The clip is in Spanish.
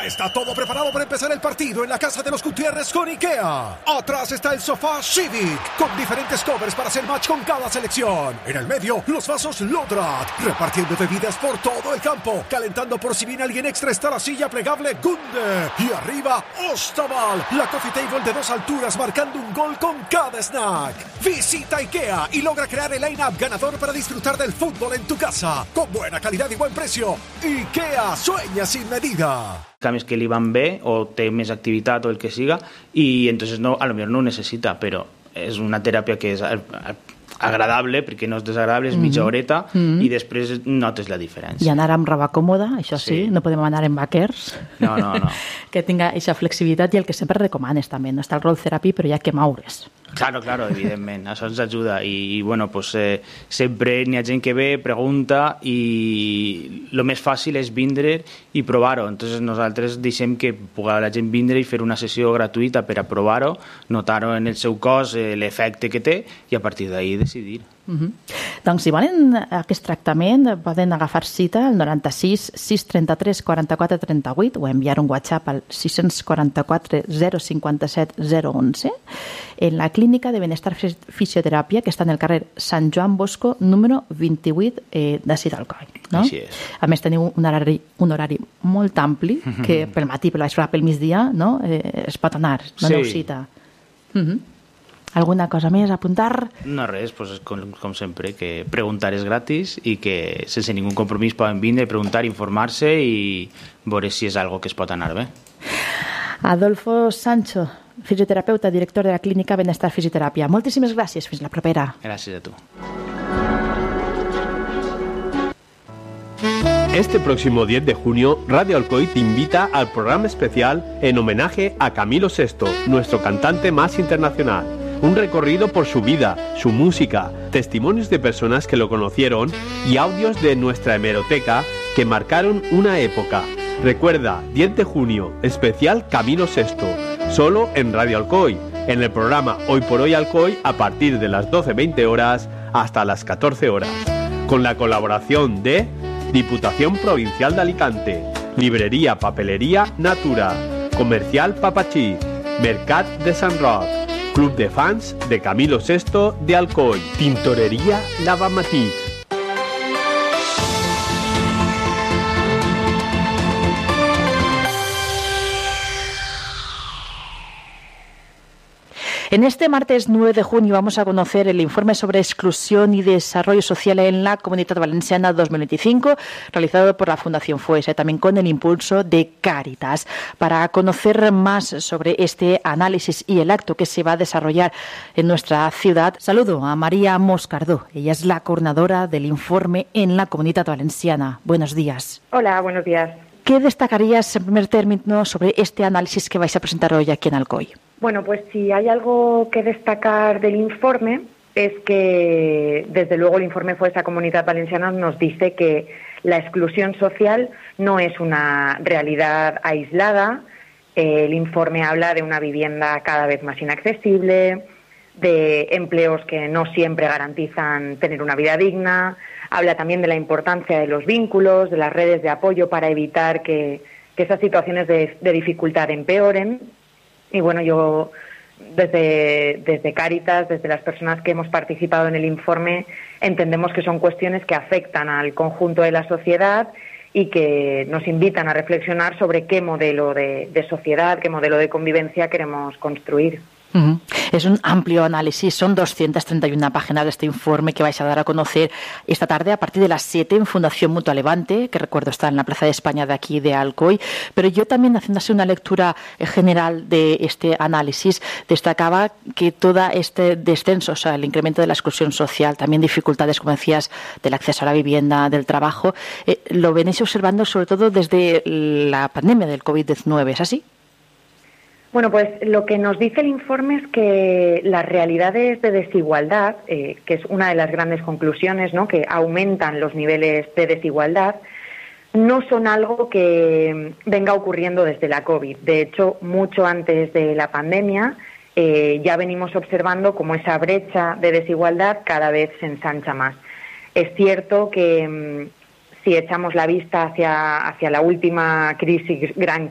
Ya está todo preparado para empezar el partido en la casa de los Gutiérrez con IKEA. Atrás está el sofá Civic, con diferentes covers para hacer match con cada selección. En el medio, los vasos Lodrat, repartiendo bebidas por todo el campo. Calentando por si viene alguien extra está la silla plegable Gunde. Y arriba, Ostaval, la coffee table de 2 alturas marcando un gol con cada snack. Visita IKEA y logra crear el line-up ganador para disfrutar del fútbol en tu casa. Con buena calidad y buen precio. IKEA, sueña sin medida. Cambios que li van bé o té més activitat o el que siga i entonces no, a lo millor no ho necessita, però és una teràpia que és agradable, perquè no és desagradable, és mitja horeta i després notes la diferència. I anar amb roba còmoda, això sí, no podem anar en vaquers. No. Que tinga aquesta flexibilitat i el que sempre recomanes també, no està el roll therapy, però hi ha que moure's. Claro, evidentment, això ens ajuda i bueno, pues, sempre n'hi ha gent que ve, pregunta i el més fàcil és vindre i provar-ho, entonces nosaltres deixem que pugui la gent vindre i fer una sessió gratuïta per a provar-ho, notar-ho en el seu cos, l'efecte que té i a partir d'ahí decidir. Doncs si volen aquest tractament poden agafar cita al 96 633 44 38 o enviar un WhatsApp al 644 057 011 en la Clínica de Benestar Fisioteràpia, que està en el carrer Sant Joan Bosco número 28 d'ací d'Alcoi, no? Així és. A més teniu un horari molt ampli que pel matí, per la vesprada, pel migdia, no? Es pot anar, doneu cita. ¿Alguna cosa més a apuntar? No, res, pues, com sempre, que preguntar és gratis i que sense ningú compromís poden vindre, preguntar, informar-se i veure si és algo que es pot anar bé. Adolfo Sancho, fisioterapeuta, director de la Clínica Benestar Fisioteràpia. Moltíssimes gràcies, fins la propera. Gràcies a tu. Este próximo 10 de junio, Radio Alcoy te invita al programa especial en homenaje a Camilo Sesto, nuestro cantante más internacional. Un recorrido por su vida, su música, testimonios de personas que lo conocieron y audios de nuestra hemeroteca que marcaron una época. Recuerda, 10 de junio, especial Camilo Sesto, solo en Radio Alcoy, en el programa Hoy por Hoy Alcoy a partir de las 12:20 horas hasta las 14 horas. Con la colaboración de Diputación Provincial de Alicante, Librería Papelería Natura, Comercial Papachí, Mercat de Sant Roc, Club de Fans de Camilo Sesto de Alcoy, Tintorería Lavamatí. En este martes 9 de junio vamos a conocer el informe sobre exclusión y desarrollo social en la Comunidad Valenciana 2025, realizado por la Fundación FUESA, también con el impulso de Cáritas. Para conocer más sobre este análisis y el acto que se va a desarrollar en nuestra ciudad, saludo a María Moscardó. Ella es la coordinadora del informe en la Comunidad Valenciana. Buenos días. Hola, buenos días. ¿Qué destacarías en primer término sobre este análisis que vais a presentar hoy aquí en Alcoy? Bueno, pues si hay algo que destacar del informe es que, desde luego, el informe FUESA Comunidad Valenciana nos dice que la exclusión social no es una realidad aislada. El informe habla de una vivienda cada vez más inaccesible, de empleos que no siempre garantizan tener una vida digna. Habla también de la importancia de los vínculos, de las redes de apoyo para evitar que esas situaciones de dificultad empeoren. Y bueno, yo desde Cáritas, desde las personas que hemos participado en el informe, entendemos que son cuestiones que afectan al conjunto de la sociedad y que nos invitan a reflexionar sobre qué modelo de sociedad, qué modelo de convivencia queremos construir. Es un amplio análisis, son 231 páginas de este informe que vais a dar a conocer esta tarde a partir de las 7 en Fundación Mutua Levante, que recuerdo está en la Plaza de España de aquí de Alcoy, pero yo también, haciendo así una lectura general de este análisis, destacaba que todo este descenso, o sea, el incremento de la exclusión social, también dificultades, como decías, del acceso a la vivienda, del trabajo, lo venís observando sobre todo desde la pandemia del COVID-19, ¿es así? Bueno, pues lo que nos dice el informe es que las realidades de desigualdad, que es una de las grandes conclusiones, ¿no?, que aumentan los niveles de desigualdad, no son algo que venga ocurriendo desde la COVID. De hecho, mucho antes de la pandemia ya venimos observando cómo esa brecha de desigualdad cada vez se ensancha más. Es cierto que si echamos la vista hacia la última gran